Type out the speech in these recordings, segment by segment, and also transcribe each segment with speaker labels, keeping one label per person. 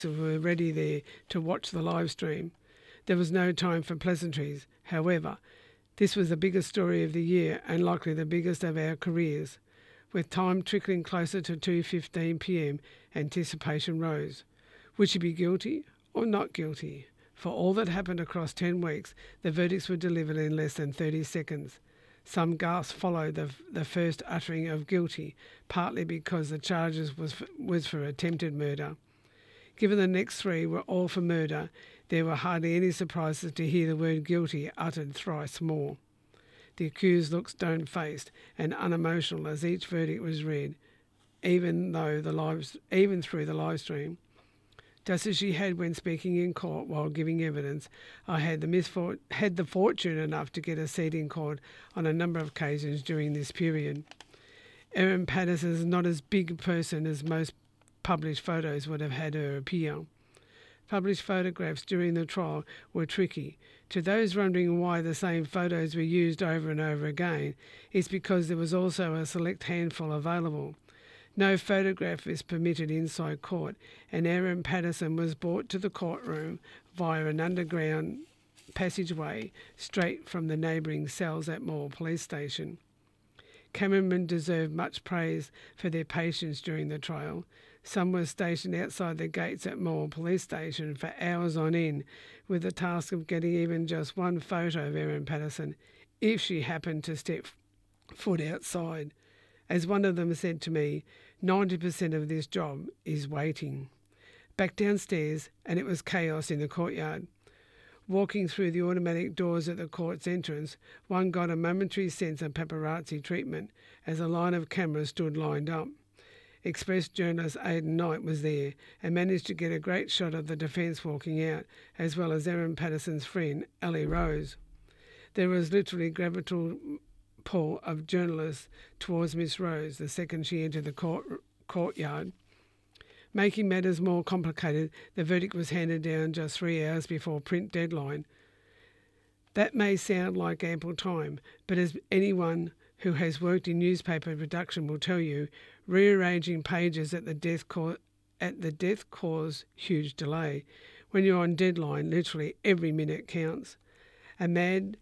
Speaker 1: who were ready there to watch the live stream. There was no time for pleasantries. However, this was the biggest story of the year and likely the biggest of our careers. With time trickling closer to 2:15 p.m, anticipation rose. Would she be guilty or not guilty? For all that happened across 10 weeks, the verdicts were delivered in less than 30 seconds. Some gasps followed the first uttering of guilty, partly because the charges was for attempted murder. Given the next three were all for murder, there were hardly any surprises to hear the word guilty uttered thrice more. The accused looked stone-faced and unemotional as each verdict was read, even through the live stream. Just as she had when speaking in court while giving evidence, I had the fortune enough to get a seat in court on a number of occasions during this period. Erin Patterson is not as big a person as most published photos would have had her appear. Published photographs during the trial were tricky. To those wondering why the same photos were used over and over again, it's because there was also a select handful available. No photograph is permitted inside court, and Erin Patterson was brought to the courtroom via an underground passageway straight from the neighbouring cells at Moore Police Station. Cameramen deserved much praise for their patience during the trial. Some were stationed outside the gates at Moore Police Station for hours on end, with the task of getting even just one photo of Erin Patterson, if she happened to step foot outside. As one of them said to me, 90% of this job is waiting. Back downstairs, and it was chaos in the courtyard. Walking through the automatic doors at the court's entrance, one got a momentary sense of paparazzi treatment as a line of cameras stood lined up. Express journalist Aidan Knight was there and managed to get a great shot of the defence walking out, as well as Erin Patterson's friend, Ali Rose. There was literally gravitational pull of journalists towards Miss Rose the second she entered the courtyard. Making matters more complicated, the verdict was handed down just 3 hours before print deadline. That may sound like ample time, but as anyone who has worked in newspaper production will tell you, rearranging pages at the death caused huge delay. When you're on deadline, literally every minute counts. A mad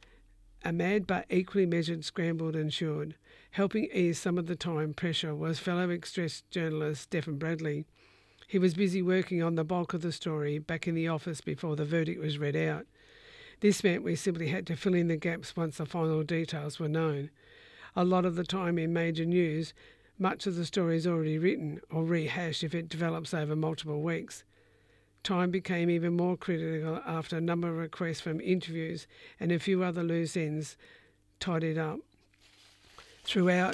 Speaker 1: but equally measured scramble ensued. Helping ease some of the time pressure was fellow Express journalist Stephen Bradley. He was busy working on the bulk of the story back in the office before the verdict was read out. This meant we simply had to fill in the gaps once the final details were known. A lot of the time in major news, much of the story is already written or rehashed if it develops over multiple weeks. Time became even more critical after a number of requests from interviews and a few other loose ends tidied up. Throughout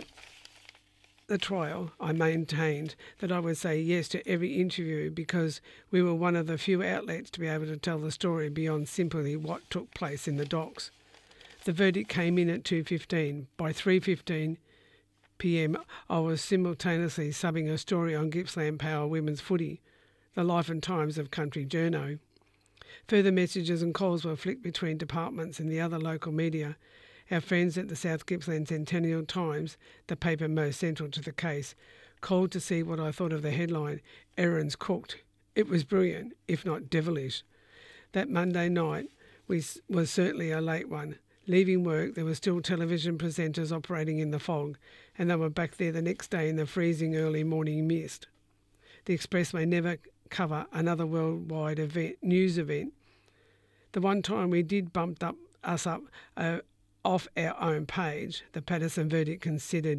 Speaker 1: the trial, I maintained that I would say yes to every interview because we were one of the few outlets to be able to tell the story beyond simply what took place in the docks. The verdict came in at 2:15. By 3:15 p.m, I was simultaneously subbing a story on Gippsland Power Women's Footy, the life and times of country journo. Further messages and calls were flicked between departments and the other local media. Our friends at the South Gippsland Centennial Times, the paper most central to the case, called to see what I thought of the headline, "Erin's cooked." It was brilliant, if not devilish. That Monday night was certainly a late one. Leaving work, there were still television presenters operating in the fog, and they were back there the next day in the freezing early morning mist. The Express may never cover another worldwide news event. The one time we did bump us up off our own page, the Patterson verdict considered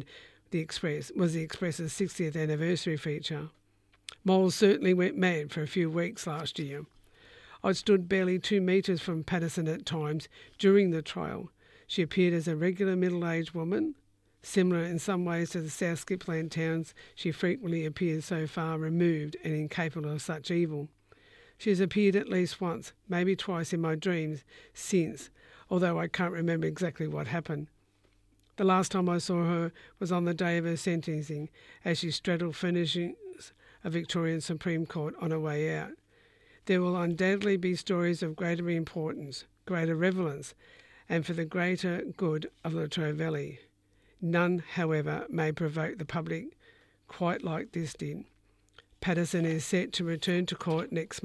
Speaker 1: was the Express's 60th anniversary feature. Moles certainly went mad for a few weeks last year. I'd stood barely 2 metres from Patterson at times during the trial. She appeared as a regular middle-aged woman. Similar in some ways to the South Gippsland towns, she frequently appears so far removed and incapable of such evil. She has appeared at least once, maybe twice in my dreams since, although I can't remember exactly what happened. The last time I saw her was on the day of her sentencing, as she straddled furnishings of Victorian Supreme Court on her way out. There will undoubtedly be stories of greater importance, greater relevance, and for the greater good of Latrobe Valley. None, however, may provoke the public quite like this did. Patterson is set to return to court next